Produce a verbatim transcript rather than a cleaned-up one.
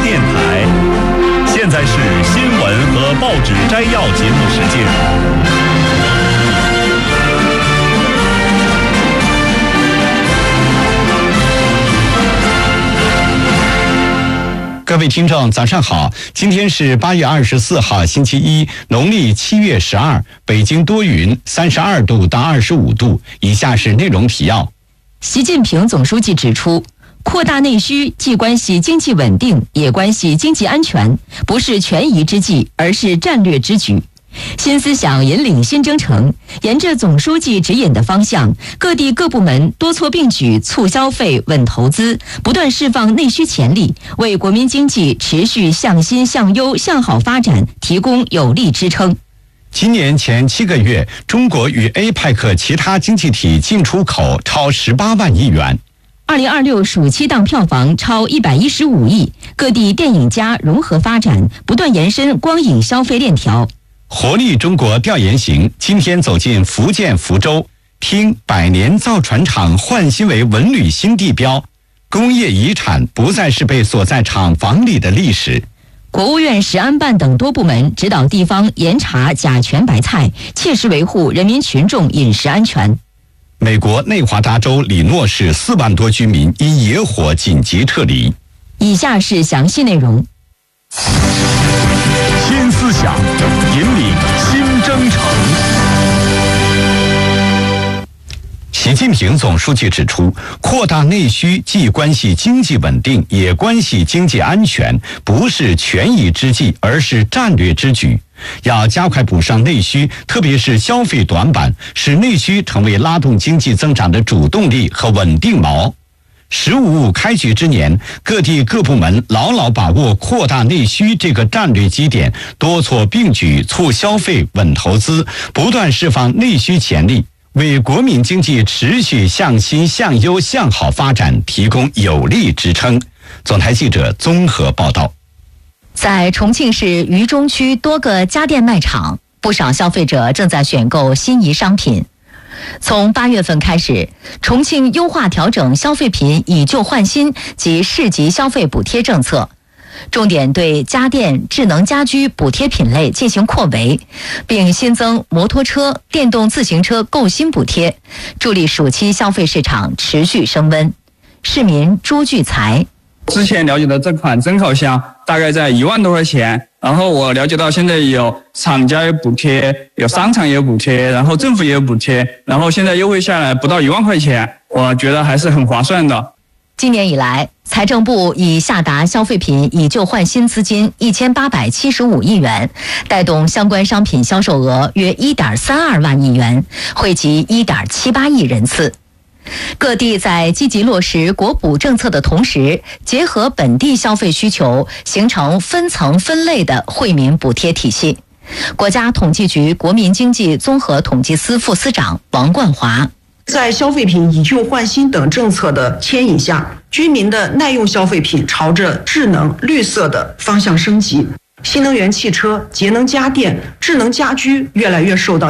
电台。现在是新闻和报纸摘要节目时间。 各位听众早上好，今天是八月二十四号星期一，农历七月十二，北京多云，三十二度到二十五度。以下是内容提要。 习近平总书记指出，扩大内需既关系经济稳定，也关系经济安全，不是权宜之计，而是战略之举。新思想引领新征程，沿着总书记指引的方向，各地各部门多措并举，促消费、稳投资，不断释放内需潜力，为国民经济持续向新向优向好发展提供有力支撑。 今年前七个月，中国与 A P E C 其他经济体进出口超十八万亿元。 二零二六暑期档票房超一百一十五亿，各地电影家融合发展，不断延伸光影消费链条。 活力中国调研行今天走进福建福州，听百年造船厂换新为文旅新地标，工业遗产不再是被锁在厂房里的历史。 国务院食安办等多部门指导地方严查甲醛白菜，切实维护人民群众饮食安全。 美国内华达州里诺市四万多居民因野火紧急撤离。 以下是详细内容。 新思想引领新征程。 习近平总书记指出，扩大内需既关系经济稳定，也关系经济安全，不是权宜之计，而是战略之举。要加快补上内需，特别是消费短板，使内需成为拉动经济增长的主动力和稳定锚。十五五开局之年，各地各部门牢牢把握扩大内需这个战略基点，多措并举，促消费、稳投资，不断释放内需潜力，为国民经济持续向新向优向好发展提供有力支撑。总台记者综合报道。 在重庆市渝中区多个家电卖场，不少消费者正在选购心仪商品。从八月份开始，重庆优化调整消费品以旧换新及市级消费补贴政策，重点对家电、智能家居补贴品类进行扩围，并新增摩托车、电动自行车购新补贴，助力暑期消费市场持续升温。市民朱聚财。 之前了解的这款蒸烤箱大概在一万多块钱，然后我了解到现在有厂家有补贴，有商场也有补贴，然后政府也有补贴，然后现在优惠下来不到一万块钱，我觉得还是很划算的。 今年以来，财政部已下达消费品以旧换新资金一千八百七十五亿元，带动相关商品销售额约一点三二万亿元，惠及一点七八亿人次。各地在积极落实国补政策的同时，结合本地消费需求，形成分层分类的惠民补贴体系。国家统计局国民经济综合统计司副司长王冠华。 在消费品以旧换新等政策的牵引下，居民的耐用消费品朝着智能、绿色的方向升级，新能源汽车、节能家电、智能家居越来越受到